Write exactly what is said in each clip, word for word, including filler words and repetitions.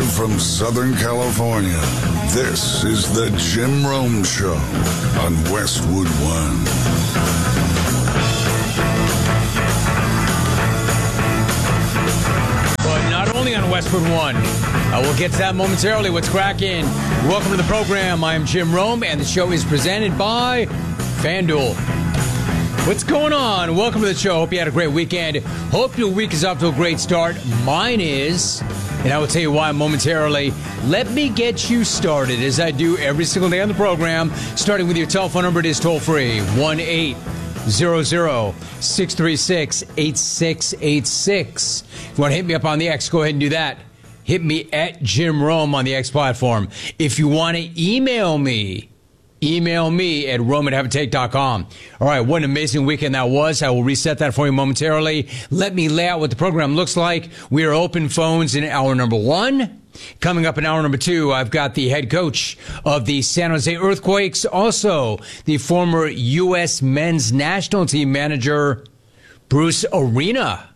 Live from Southern California, this is the Jim Rome Show on Westwood One. But not only on Westwood One. Uh, we'll get to that momentarily. What's cracking? Welcome to the program. I am Jim Rome, and the show is presented by FanDuel. What's going on? Welcome to the show. Hope you had a great weekend. Hope your week is off to a great start. Mine is, and I will tell you why momentarily. Let me get you started, as I do every single day on the program, starting with your telephone number. It is toll-free, one eight hundred, six three six, eight six eight six. If you want to hit me up on the X, go ahead and do that. Hit me at Jim Rome on the X platform. If you want to email me, email me at rome at have a take dot com. All right, what an amazing weekend that was. I will reset that for you momentarily. Let me lay out what the program looks like. We are open phones in hour number one. Coming up in hour number two, I've got the head coach of the San Jose Earthquakes, also the former U S men's national team manager, Bruce Arena.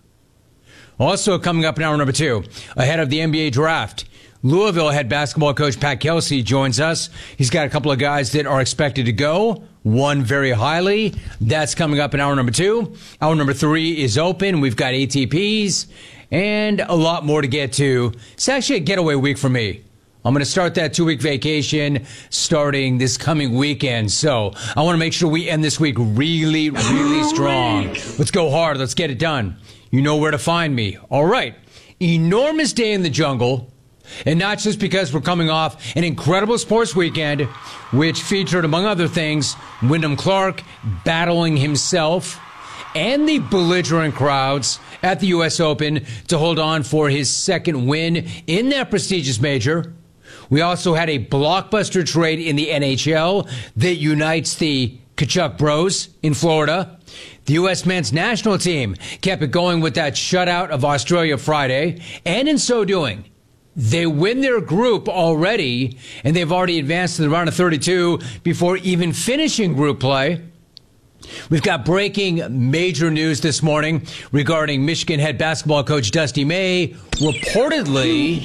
Also coming up in hour number two, ahead of the N B A draft, Louisville head basketball coach Pat Kelsey joins us. He's got a couple of guys that are expected to go, one very highly. That's coming up in hour number two. Hour number three is open. We've got A T Ps and a lot more to get to. It's actually a getaway week for me. I'm going to start that two-week vacation starting this coming weekend. So I want to make sure we end this week really, really strong. Let's go hard. Let's get it done. You know where to find me. All right. Enormous day in the jungle. And not just because we're coming off an incredible sports weekend, which featured, among other things, Wyndham Clark battling himself and the belligerent crowds at the U S Open to hold on for his second win in that prestigious major. We also had a blockbuster trade in the N H L that unites the Kachuk Bros in Florida. The U S men's national team kept it going with that shutout of Australia Friday, and in so doing, they win their group already, and they've already advanced to the round of thirty-two before even finishing group play. We've got breaking major news this morning regarding Michigan head basketball coach Dusty May, reportedly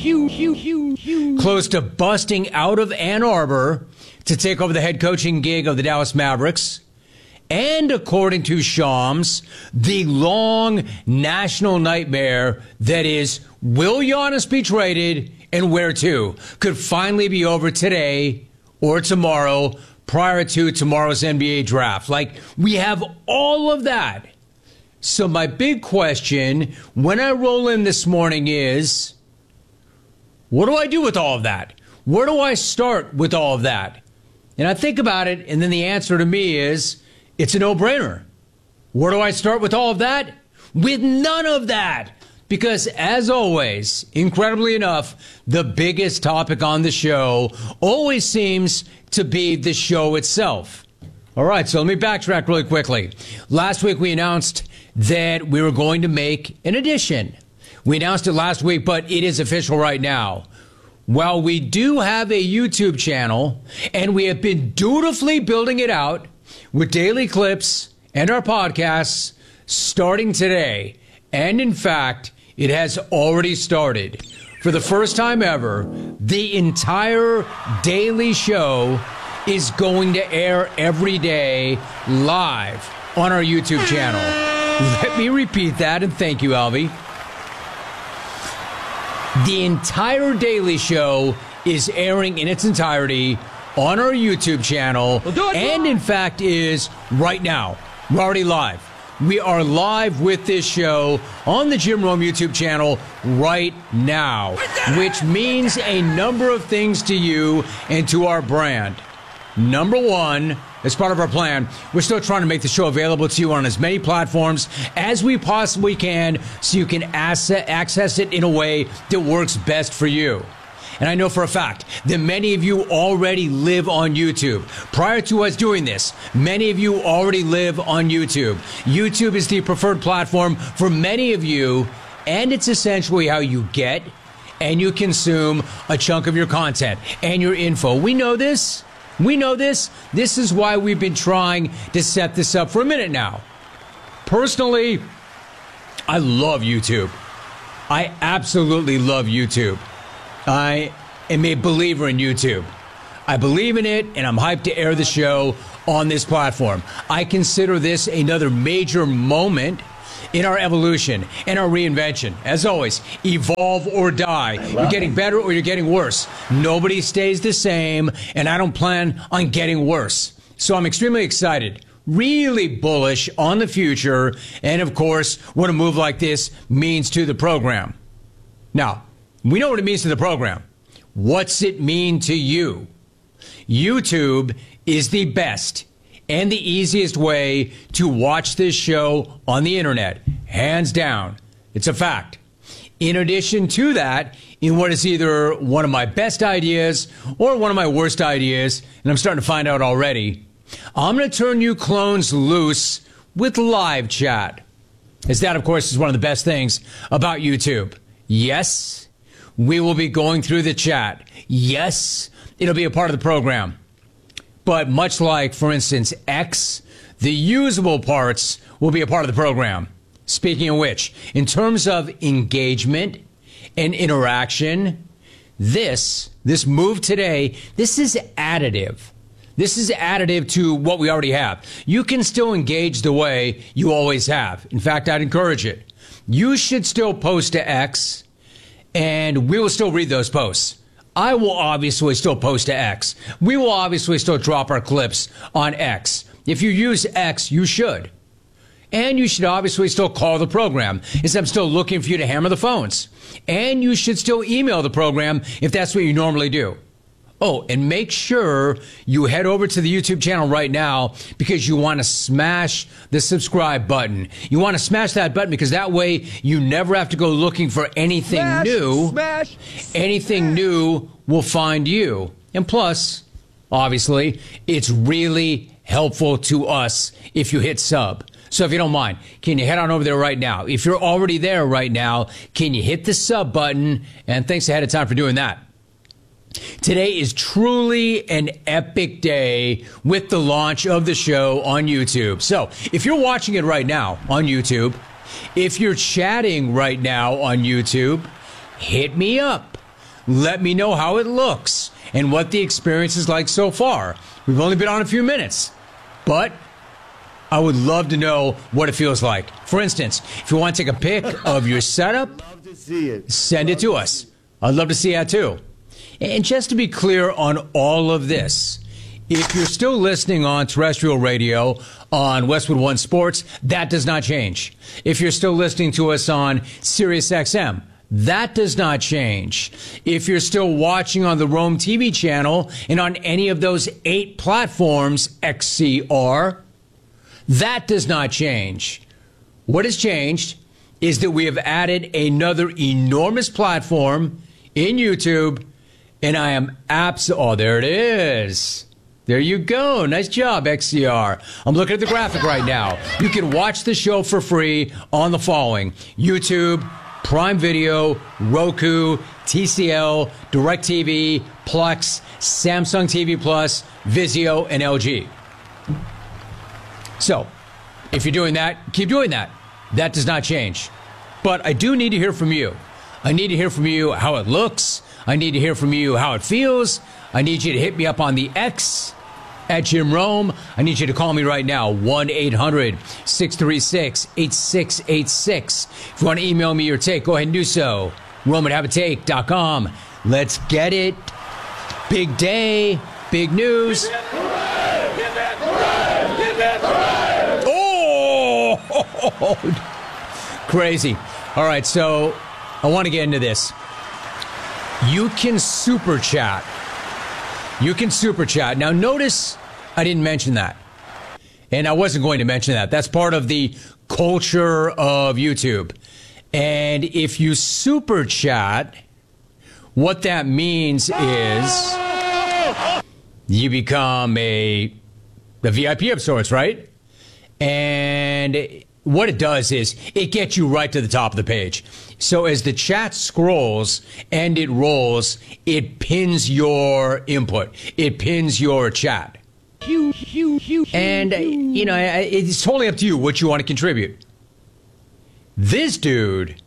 close to busting out of Ann Arbor to take over the head coaching gig of the Dallas Mavericks. And according to Shams, the long national nightmare that is, will Giannis be traded and where to, could finally be over today or tomorrow prior to tomorrow's N B A draft. Like, we have all of that. So my big question when I roll in this morning is, what do I do with all of that? Where do I start with all of that? And I think about it, and then the answer to me is, it's a no-brainer. Where do I start with all of that? With none of that. Because, as always, incredibly enough, the biggest topic on the show always seems to be the show itself. All right, so let me backtrack really quickly. Last week we announced that we were going to make an addition. We announced it last week, but it is official right now. While we do have a YouTube channel, and we have been dutifully building it out with daily clips and our podcasts starting today, and in fact, it has already started. For the first time ever, the entire daily show is going to air every day live on our YouTube channel. Let me repeat that, and thank you, Alvy. The entire daily show is airing in its entirety on our YouTube channel, and in fact is right now. We're already live. We are live with this show on the Jim Rome YouTube channel right now, which means a number of things to you and to our brand. Number one, as part of our plan, we're still trying to make the show available to you on as many platforms as we possibly can so you can access it in a way that works best for you. And I know for a fact that many of you already live on YouTube. Prior to us doing this, many of you already live on YouTube. YouTube is the preferred platform for many of you, and it's essentially how you get and you consume a chunk of your content and your info. We know this. We know this. This is why we've been trying to set this up for a minute now. Personally, I love YouTube. I absolutely love YouTube. I am a believer in YouTube. I believe in it, and I'm hyped to air the show on this platform. I consider this another major moment in our evolution and our reinvention. As always, evolve or die. You're getting better or you're getting worse. Nobody stays the same, and I don't plan on getting worse. So I'm extremely excited, really bullish on the future, and of course, what a move like this means to the program. Now, we know what it means to the program. What's it mean to you? YouTube is the best and the easiest way to watch this show on the internet. Hands down. It's a fact. In addition to that, in what is either one of my best ideas or one of my worst ideas, and I'm starting to find out already, I'm going to turn you clones loose with live chat. As that, of course, is one of the best things about YouTube. Yes, we will be going through the chat. Yes, it'll be a part of the program. But much like, for instance, X, the usable parts will be a part of the program. Speaking of which, in terms of engagement and interaction, this, this move today, this is additive. This is additive to what we already have. You can still engage the way you always have. In fact, I'd encourage it. You should still post to X, and we will still read those posts. I will obviously still post to X. We will obviously still drop our clips on X. If you use X, you should. And you should obviously still call the program, as I'm still looking for you to hammer the phones. And you should still email the program if that's what you normally do. Oh, and make sure you head over to the YouTube channel right now because you want to smash the subscribe button. You want to smash that button because that way you never have to go looking for anything smash, new. Smash, anything smash. new will find you. And plus, obviously, it's really helpful to us if you hit sub. So if you don't mind, can you head on over there right now? If you're already there right now, can you hit the sub button? And thanks ahead of time for doing that. Today is truly an epic day with the launch of the show on YouTube. So if you're watching it right now on YouTube, if you're chatting right now on YouTube, hit me up. Let me know how it looks and what the experience is like so far. We've only been on a few minutes, but I would love to know what it feels like. For instance, if you want to take a pic of your setup, send it to us. I'd love to see that too. And just to be clear on all of this, if you're still listening on terrestrial radio on Westwood One Sports, that does not change. If you're still listening to us on Sirius X M, that does not change. If you're still watching on the Rome T V channel and on any of those eight platforms, X C R, that does not change. What has changed is that we have added another enormous platform in YouTube. And I am abs- oh, there it is. There you go. Nice job, X C R. I'm looking at the graphic right now. You can watch the show for free on the following: YouTube, Prime Video, Roku, T C L, DirecTV, Plex, Samsung T V Plus, Vizio, and L G. So, if you're doing that, keep doing that. That does not change. But I do need to hear from you. I need to hear from you how it looks. I need to hear from you how it feels. I need you to hit me up on the X at Jim Rome. I need you to call me right now, one eight hundred six three six eight six eight six. If you want to email me your take, go ahead and do so. Rome at have a take dot com. Let's get it. Big day, big news. Oh, crazy. All right, so I want to get into this. You can super chat. You can super chat. Now, notice I didn't mention that. And I wasn't going to mention that. That's part of the culture of YouTube. And if you super chat, what that means is you become a, a V I P of sorts, right? And what it does is it gets you right to the top of the page. So as the chat scrolls and it rolls, it pins your input. It pins your chat. And, you know, it's totally up to you what you want to contribute. This dude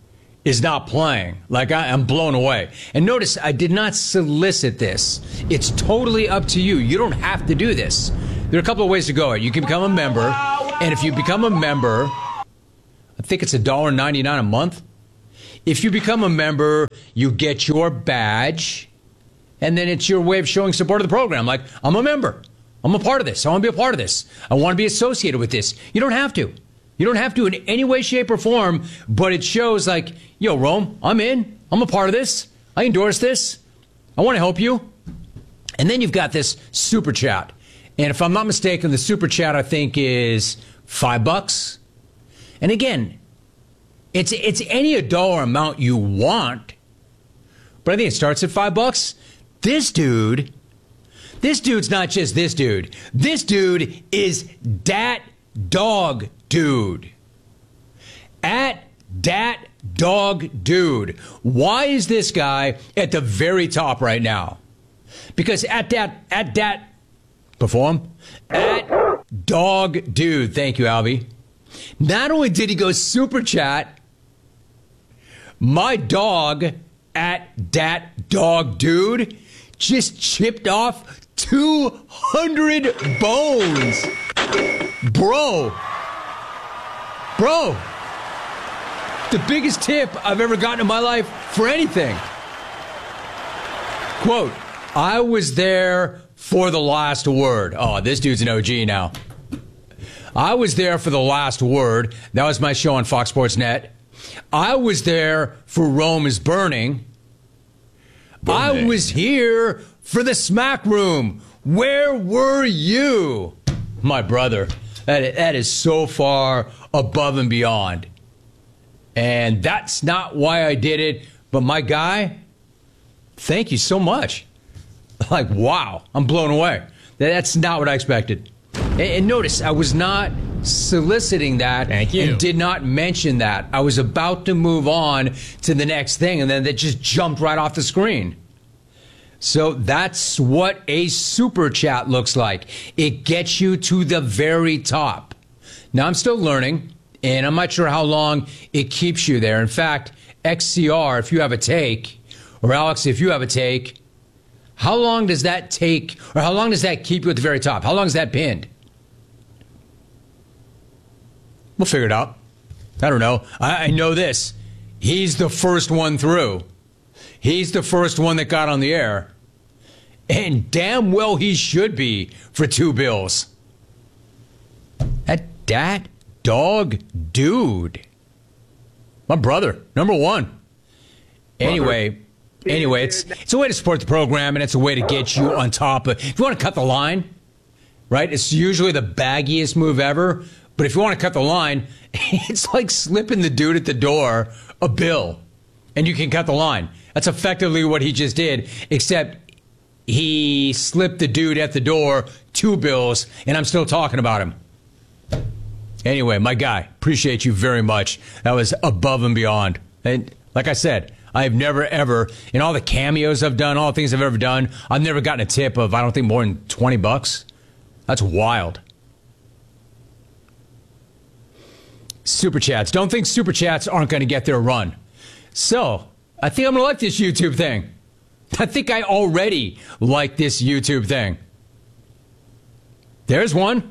is not playing. Like, I, I'm blown away. And notice, I did not solicit this. It's totally up to you. You don't have to do this. There are a couple of ways to go. You can become a member, and if you become a member, I think it's one dollar and ninety-nine cents a month. If you become a member, you get your badge, and then it's your way of showing support of the program. Like, I'm a member. I'm a part of this. I want to be a part of this. I want to be associated with this. You don't have to. You don't have to in any way, shape, or form, but it shows like, yo, Rome, I'm in. I'm a part of this. I endorse this. I want to help you. And then you've got this super chat. And if I'm not mistaken, the super chat, I think, is five bucks. And again, it's it's any dollar amount you want. But I think it starts at five bucks. This dude, this dude's not just this dude. This dude is dat dog dude. At dat dog dude. Why is this guy at the very top right now? Because at that, at that, perform, at dog dude, thank you, Albie. Not only did he go super chat, my dog at dat dog dude just chipped off two hundred bones. Bro. Bro. The biggest tip I've ever gotten in my life for anything. Quote, I was there for the last word. Oh, this dude's an O G now. I was there for the last word. That was my show on Fox Sports Net. I was there for Rome is Burning. Burning. I was here for the Smack Room. Where were you? My brother, that, that is so far above and beyond. And that's not why I did it. But my guy, thank you so much. Like, wow, I'm blown away. That's not what I expected. And, and notice, I was not soliciting that. Thank you. And did not mention that. I was about to move on to the next thing, and then that just jumped right off the screen. So that's what a super chat looks like. It gets you to the very top. Now, I'm still learning, and I'm not sure how long it keeps you there. In fact, X C R, if you have a take, or Alex, if you have a take, how long does that take, or how long does that keep you at the very top? How long is that pinned? We'll figure it out. I don't know. I, I know this. He's the first one through. He's the first one that got on the air. And damn well he should be for two bills. That, that dog dude. My brother, number one. Anyway, brother. Anyway, it's it's a way to support the program, and it's a way to get you on top of. If you want to cut the line, right? It's usually the baggiest move ever. But if you want to cut the line, it's like slipping the dude at the door a bill, and you can cut the line. That's effectively what he just did, except he slipped the dude at the door two bills, and I'm still talking about him. Anyway, my guy, appreciate you very much. That was above and beyond. And like I said, I've never, ever, in all the cameos I've done, all the things I've ever done, I've never gotten a tip of, I don't think, more than twenty bucks. That's wild. Super chats. Don't think super chats aren't going to get their run. So, I think I'm going to like this YouTube thing. I think I already like this YouTube thing. There's one.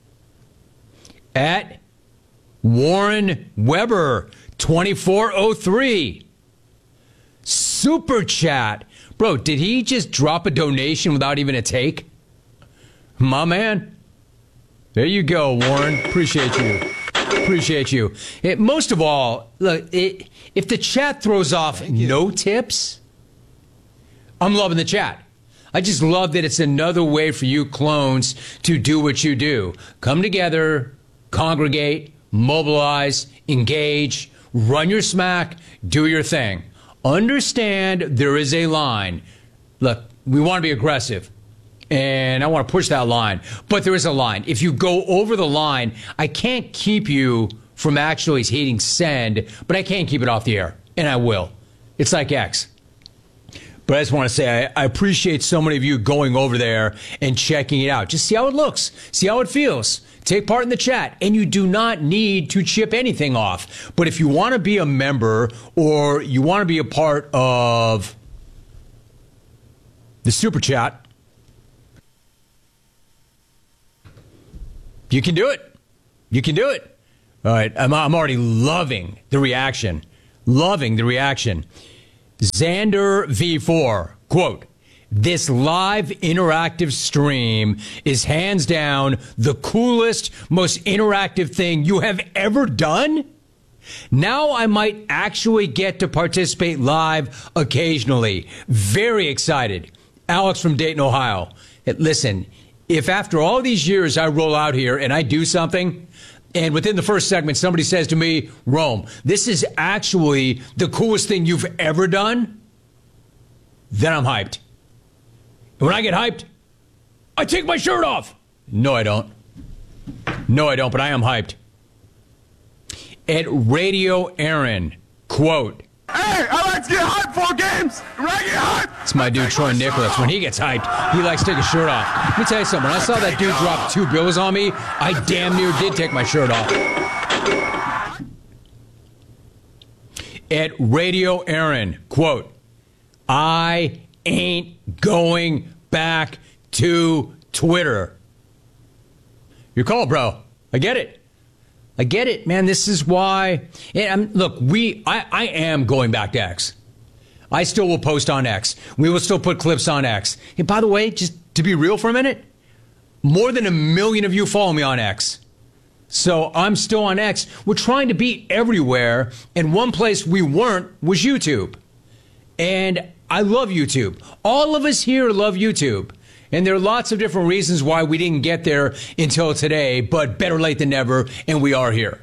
At Warren Weber, twenty-four oh three. Super chat. Bro, did he just drop a donation without even a take? My man. There you go, Warren. Appreciate you. Appreciate you. It, most of all, look, it, if the chat throws off no tips, I'm loving the chat. I just love that it's another way for you clones to do what you do. Come together, congregate, mobilize, engage, run your smack, do your thing. Understand there is a line. Look, we want to be aggressive. And I want to push that line. But there is a line. If you go over the line, I can't keep you from actually hitting send, but I can keep it off the air. And I will. It's like X. But I just want to say I, I appreciate so many of you going over there and checking it out. Just see how it looks. See how it feels. Take part in the chat. And you do not need to chip anything off. But if you want to be a member or you want to be a part of the Super Chat, you can do it. You can do it. All right. I'm, I'm already loving the reaction. Loving the reaction. Xander V four, quote, "This live interactive stream is hands down the coolest, most interactive thing you have ever done. Now I might actually get to participate live occasionally. Very excited. Alex from Dayton, Ohio." Listen, if after all these years I roll out here and I do something, and within the first segment, somebody says to me, "Rome, this is actually the coolest thing you've ever done," then I'm hyped. And when I get hyped, I take my shirt off. No, I don't. No, I don't, but I am hyped. At Radio Aaron, quote, "Hey, I like to get hyped for games. When I get hyped, it's my dude Troy Nicholas. When he gets hyped, he likes to take his shirt off. Let me tell you something. When I saw that dude drop two bills on me, I damn near did take my shirt off. At Radio Aaron, quote, "I ain't going back to Twitter." Your call, bro. I get it. I get it, man. This is why. And I'm, look, we. I, I am going back to X. I still will post on X. We will still put clips on X. And by the way, just to be real for a minute, more than a million of you follow me on X. So I'm still on X. We're trying to be everywhere, and one place we weren't was YouTube. And I love YouTube. All of us here love YouTube. And there are lots of different reasons why we didn't get there until today, but better late than never, and we are here.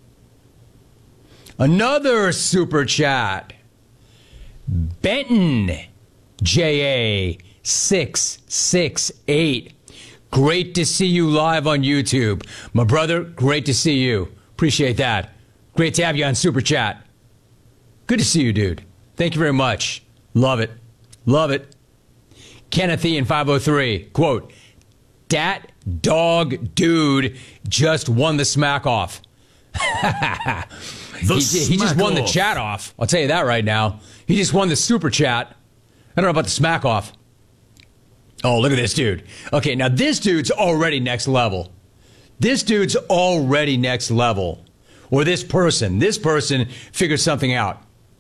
Another super chat. Benton J A six six eight. Great to see you live on YouTube. My brother, great to see you. Appreciate that. Great to have you on Super Chat. Good to see you, dude. Thank you very much. Love it. Love it. Kenneth Ian five oh three, quote, "Dat dog dude just won the smack off." he, he just won the chat off. I'll tell you that right now. He just won the super chat. I don't know about the smack off. Oh, look at this dude. Okay, now this dude's already next level. This dude's already next level. Or this person. This person figured something out.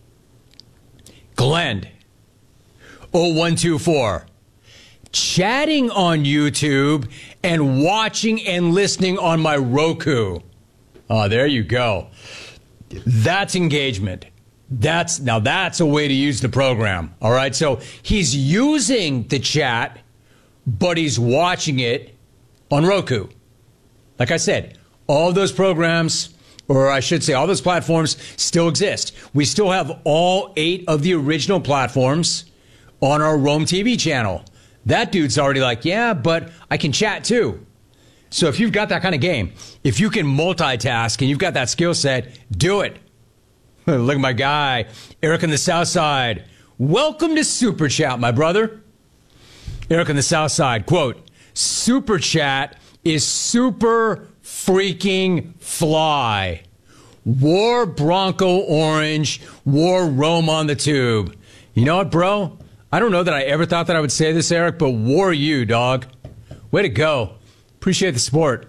Glenn oh one two four. Chatting on YouTube and watching and listening on my Roku. Oh, there you go. That's engagement. That's now that's a way to use the program. All right. So he's using the chat, but he's watching it on Roku. Like I said, all those programs, or I should say all those platforms still exist. We still have all eight of the original platforms on our Rome T V channel. That dude's already like, yeah, but I can chat too. So if you've got that kind of game, if you can multitask and you've got that skill set, do it. Look at my guy, Eric on the South Side. Welcome to Super Chat, my brother. Eric on the South Side, quote, "Super Chat is super freaking fly. War Bronco Orange, War Rome on the tube." You know what, bro? I don't know that I ever thought that I would say this, Eric, but war you, dog. Way to go. Appreciate the support.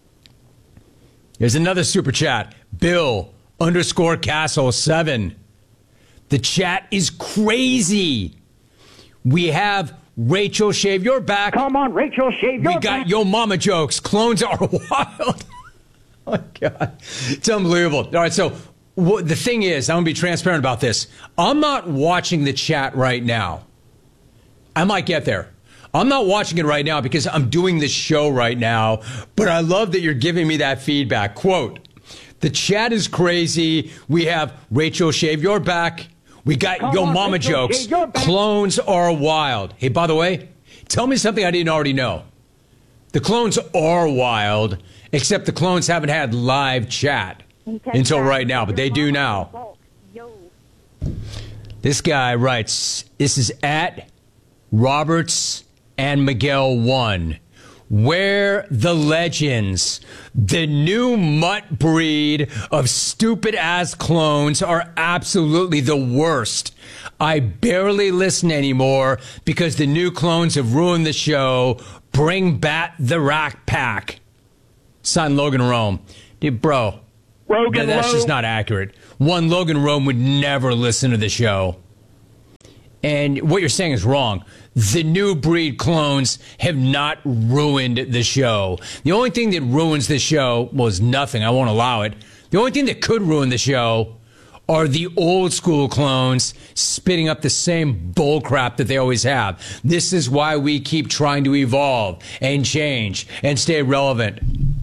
Here's another super chat. Bill underscore Castle seven. The chat is crazy. We have Rachel Shave Your Back. Come on, Rachel Shave Your We Back. got Yo Mama jokes. Clones are wild. Oh, my God. It's unbelievable. All right, so what, the thing is, I'm going to be transparent about this. I'm not watching the chat right now. I might get there. I'm not watching it right now because I'm doing this show right now, but I love that you're giving me that feedback. Quote, "The chat is crazy. We have Rachel Shave Your Back. We got Come Yo on, Mama Rachel, jokes. shave your back. Clones are wild." Hey, by the way, tell me something I didn't already know. The clones are wild, except the clones haven't had live chat until right now, but they do now. This guy writes, this is at Roberts and Miguel one. Where the legends, the new mutt breed of stupid-ass clones are absolutely the worst. I barely listen anymore because the new clones have ruined the show. Bring back the Rack Pack. Signed Logan Rome. Dude, bro, Rogan that's Lowe. just not accurate. One, Logan Rome would never listen to the show. And what you're saying is wrong. The new breed clones have not ruined the show. The only thing that ruins the show was nothing. I won't allow it. The only thing that could ruin the show are the old school clones spitting up the same bull crap that they always have. This is why we keep trying to evolve and change and stay relevant.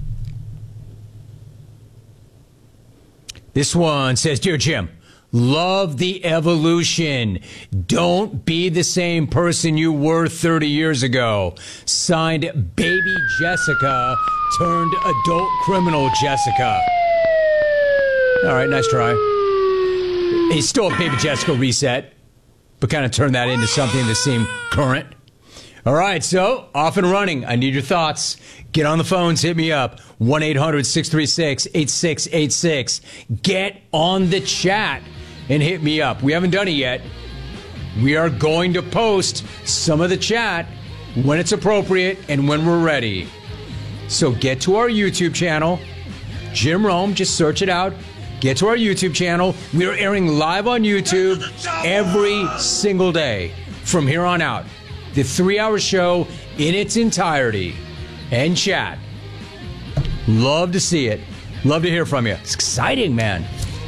This one says, Dear Jim, love the evolution. Don't be the same person you were thirty years ago. Signed, Baby Jessica turned adult criminal Jessica. All right, nice try. He's still a Baby Jessica reset, but kind of turned that into something that seemed current. All right, so off and running. I need your thoughts. Get on the phones. Hit me up. one eight hundred six three six eight six eight six. Get on the chat and hit me up. We haven't done it yet. We are going to post some of the chat when it's appropriate and when we're ready. So get to our YouTube channel. Jim Rome, just search it out. Get to our YouTube channel. We are airing live on YouTube every single day from here on out. The three-hour show in its entirety. And chat. Love to see it. Love to hear from you. It's exciting, man.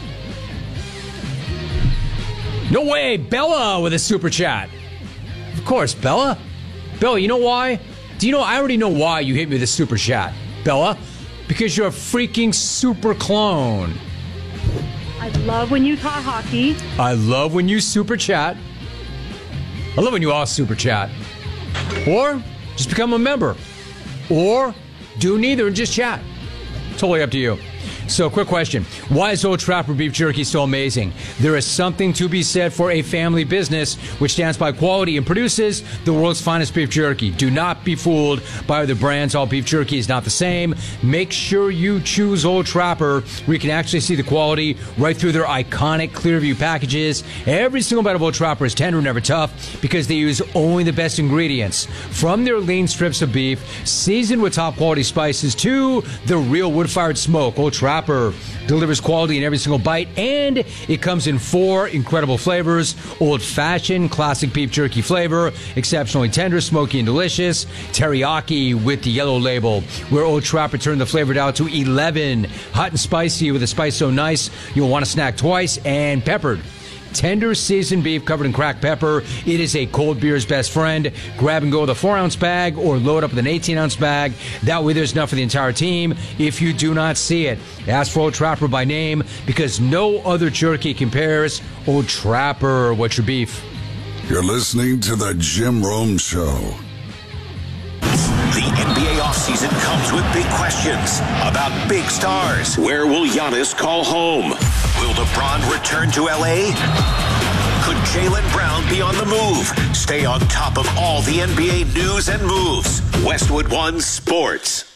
No way, Bella with a super chat. Of course, Bella. Bella, you know why? Do you know, I already know why you hit me with a super chat. Bella, because you're a freaking super clone. I love when you talk hockey. I love when you super chat. I love when you all super chat. Or just become a member. Or do neither and just chat. Totally up to you. So, quick question. Why is Old Trapper Beef Jerky so amazing? There is something to be said for a family business which stands by quality and produces the world's finest beef jerky. Do not be fooled by other brands. All beef jerky is not the same. Make sure you choose Old Trapper, where you can actually see the quality right through their iconic Clearview packages. Every single bite of Old Trapper is tender, never tough, because they use only the best ingredients. From their lean strips of beef, seasoned with top quality spices, to the real wood-fired smoke, Old Trapper delivers quality in every single bite, and it comes in four incredible flavors: old-fashioned, classic beef jerky flavor, exceptionally tender, smoky, and delicious, teriyaki with the yellow label, where Old Trapper turned the flavor down to eleven, hot and spicy with a spice so nice you'll want to snack twice, and peppered. Tender seasoned beef covered in cracked pepper. It is a cold beer's best friend. Grab and go with a four ounce bag or load up with an eighteen ounce bag. That way there's enough for the entire team if you do not see it. Ask for Old Trapper by name because no other jerky compares. Old Trapper, what's your beef? You're listening to The Jim Rome Show. The N B A offseason comes with big questions about big stars. Where will Giannis call home? Will LeBron return to L A? Could Jaylen Brown be on the move? Stay on top of all the N B A news and moves. Westwood One Sports.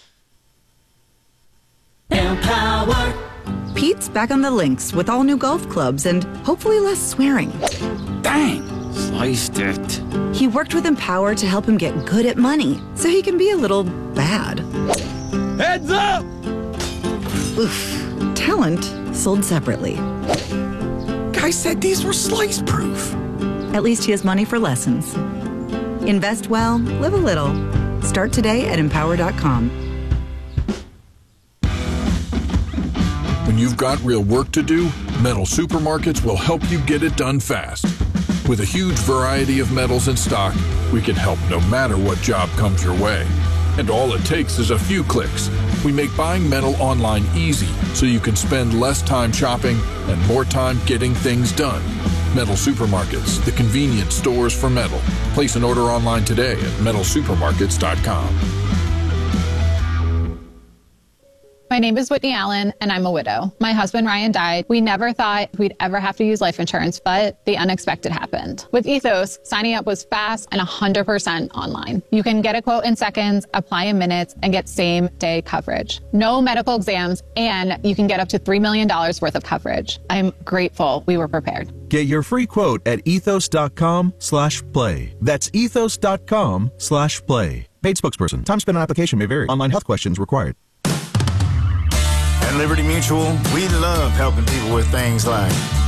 Empower. Pete's back on the links with all new golf clubs and hopefully less swearing. Dang, sliced it. He worked with Empower to help him get good at money so he can be a little bad. Heads up! Oof. Talent sold separately. Guy said these were slice proof. At least he has money for lessons. Invest well, live a little. Start today at empower dot com. When you've got real work to do, Metal Supermarkets will help you get it done fast. With a huge variety of metals in stock, we can help no matter what job comes your way. And all it takes is a few clicks. We make buying metal online easy so you can spend less time shopping and more time getting things done. Metal Supermarkets, the convenient stores for metal. Place an order online today at metal supermarkets dot com. My My name is Whitney Allen, and I'm a widow. My husband, Ryan, died. We never thought we'd ever have to use life insurance, but the unexpected happened. With Ethos, signing up was fast and one hundred percent online. You can get a quote in seconds, apply in minutes, and get same-day coverage. No medical exams, and you can get up to three million dollars worth of coverage. I'm grateful we were prepared. Get your free quote at ethos.com slash play. That's ethos.com slash play. Paid spokesperson. Time spent on application may vary. Online health questions required. At Liberty Mutual, we love helping people with things like